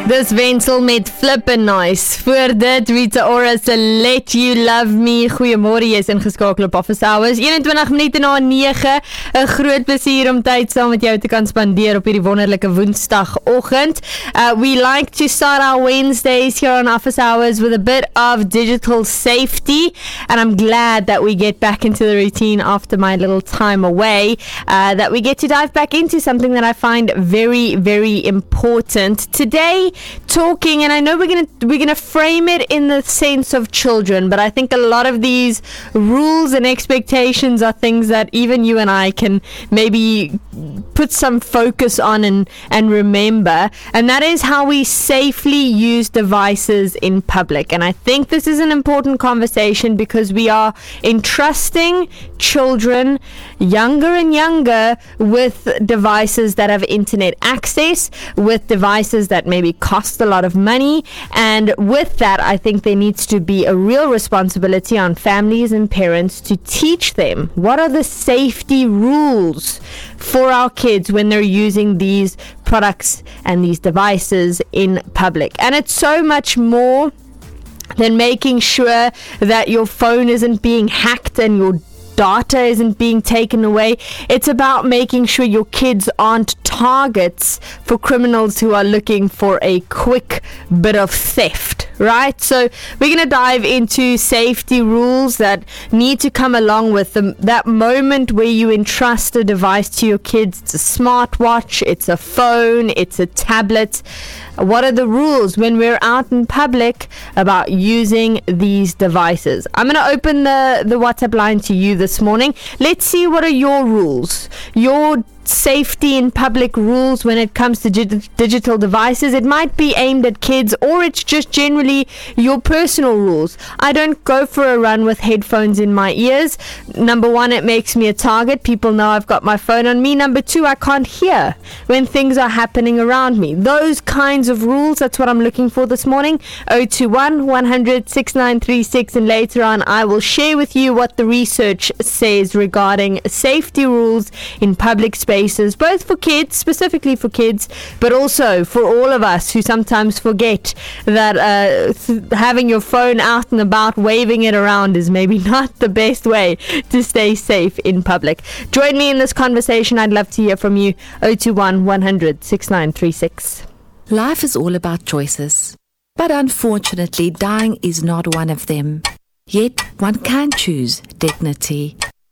Dis Wensel met Flippin' Nice. Voor dit, Rita Ora se Let You Love Me. Goeiemôre, jy is ingeskakel op Office Hours. 21 minute na 9. 'n Groot plesier om tyd saam met jou te kan spandeer op hierdie wonderlike Woensdagoggend. We like to start our Wednesdays here on Office Hours with a bit of digital safety, and I'm glad that we get back into the routine after my little time away, that we get to dive back into something that I find very, very important. Today, talking, and I know we're gonna frame it in the sense of children, but I think a lot of these rules and expectations are things that even you and I can maybe put some focus on and remember, and that is how we safely use devices in public. And I think this is an important conversation because we are entrusting children younger and younger with devices that have internet access, with devices that maybe cost a lot of money, and with that I think there needs to be a real responsibility on families and parents to teach them what are the safety rules for our kids when they're using these products and these devices in public. And it's so much more than making sure that your phone isn't being hacked and your data isn't being taken away. It's about making sure your kids aren't targets for criminals who are looking for a quick bit of theft, right? So we're going to dive into safety rules that need to come along with them. That moment where you entrust a device to your kids. It's a smartwatch, it's a phone, it's a tablet. What are the rules when we're out in public about using these devices? I'm going to open the WhatsApp line to you this morning. Let's see, what are your rules? Your safety in public rules when it comes to digital devices. It might be aimed at kids, or it's just generally your personal rules. I don't go for a run with headphones in my ears. Number one, it makes me a target. People know I've got my phone on me. Number two, I can't hear when things are happening around me. Those kinds of rules, that's what I'm looking for this morning. 021 100 6936, and later on I will share with you what the research says regarding safety rules in public spaces, both for kids, specifically for kids, but also for all of us who sometimes forget that having your phone out and about, waving it around, is maybe not the best way to stay safe in public. Join me in this conversation. I'd love to hear from you. 021 100 6936. Life is all about choices, but unfortunately dying is not one of them. Yet one can choose dignity.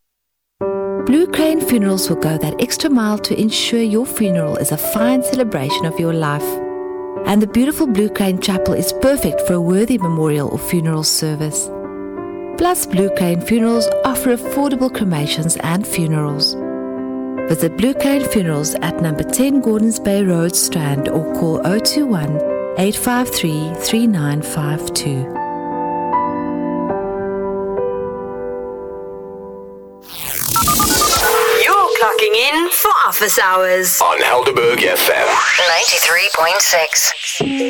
Blue Crane Funerals will go that extra mile to ensure your funeral is a fine celebration of your life. And the beautiful Blue Crane Chapel is perfect for a worthy memorial or funeral service. Plus, Blue Crane Funerals offer affordable cremations and funerals. Visit Blue Crane Funerals at number 10 Gordons Bay Road, Strand, or call 021 853 3952. Clocking in for Office Hours on Helderberg FM 93.6.